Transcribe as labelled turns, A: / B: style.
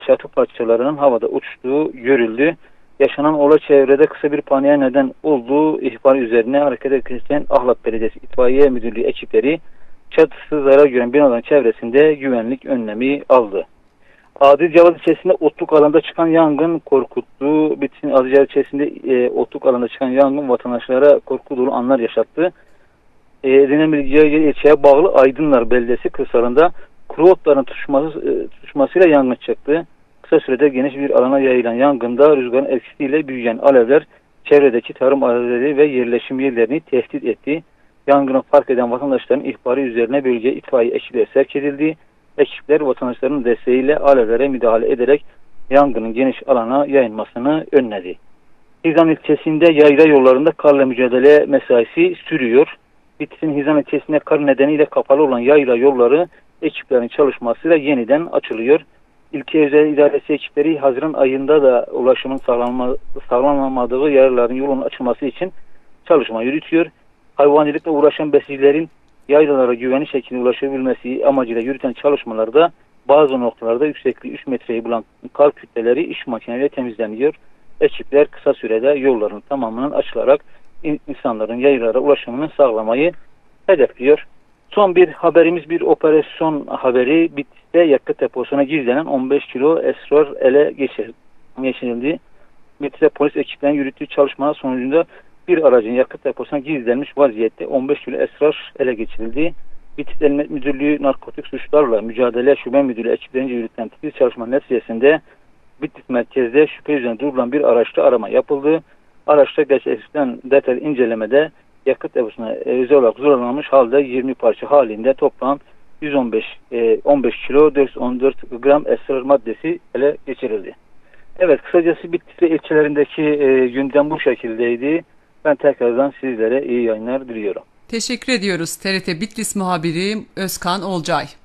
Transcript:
A: çatı parçalarının havada uçtuğu görüldü. Yaşanan olay çevrede kısa bir paniğe neden olduğu ihbar üzerine hareket eden Ahlat Belediyesi İtfaiye Müdürlüğü ekipleri çatısı zarar gören binaların çevresinde güvenlik önlemi aldı. Adil Cavaz ilçesinde otluk alanda çıkan yangın korkuttu. Bitsin Adil Cavaz ilçesinde otluk alanda çıkan yangın vatandaşlara korku dolu anlar yaşattı. Edinen bilgiye ilçeye bağlı Aydınlar Beldesi kırsalında kuru otların tutuşmasıyla yangın çıktı. Kısa sürede geniş bir alana yayılan yangında rüzgarın etkisiyle büyüyen alevler çevredeki tarım arazileri ve yerleşim yerlerini tehdit etti. Yangını fark eden vatandaşların ihbarı üzerine bölgeye itfaiye ekipleri sevk edildi. Ekipler vatandaşların desteğiyle alevlere müdahale ederek yangının geniş alana yayılmasını önledi. Hizan ilçesinde yayla yollarında karla mücadele mesaisi sürüyor. Bitlis'in Hizan ilçesinde kar nedeniyle kapalı olan yayla yolları ekiplerin çalışmasıyla yeniden açılıyor. İlçe Özel İdaresi ekipleri Haziran ayında da ulaşımın sağlanamadığı yerlerin yolunun açılması için çalışma yürütüyor. Hayvancılıkla uğraşan besicilerin yaylalara güvenli şekilde ulaşabilmesi amacıyla yürüten çalışmalarda bazı noktalarda yüksekliği 3 metreyi bulan kar kütleleri iş makineleriyle temizleniyor. Ekipler kısa sürede yolların tamamının açılarak insanların yaylalara ulaşımını sağlamayı hedefliyor. Son bir haberimiz, bir operasyon haberi. Bitlis'te yakıt deposuna gizlenen 15 kilo esrar ele geçirildi. Bitlis'te polis ekiplerinin yürüttüğü çalışmalar sonucunda bir aracın yakıt deposuna gizlenmiş vaziyette 15 kilo esrar ele geçirildi. Bitlis Emniyet Müdürlüğü Narkotik Suçlarla Mücadele Şube Müdürlüğü ekiplerince yürütülen titiz çalışma neticesinde Bitlis merkezde şüphe üzerine durulan bir araçta arama yapıldı. Araçta gerçekleştirilen detaylı incelemede yakıt deposuna özel olarak zorlanmış halde 20 parça halinde toplam 15 kilo 414 gram esrar maddesi ele geçirildi. Evet, kısacası Bitlis ve ilçelerindeki gündem bu şekildeydi. Ben tekrardan sizlere iyi yayınlar diliyorum.
B: Teşekkür ediyoruz TRT Bitlis muhabiri Özkan Olcay.